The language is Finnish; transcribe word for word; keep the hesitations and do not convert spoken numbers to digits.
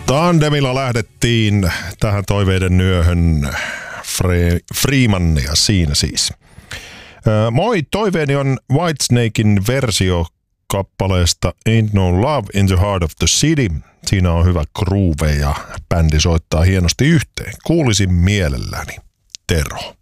Tandemilla lähdettiin tähän toiveiden yöhön. Fre- Freemania siinä siis. Öö, moi, toiveeni on Whitesnakein versio kappaleesta Ain't No Love in the Heart of the City. Siinä on hyvä groove ja bändi soittaa hienosti yhteen. Kuulisin mielelläni. Tero.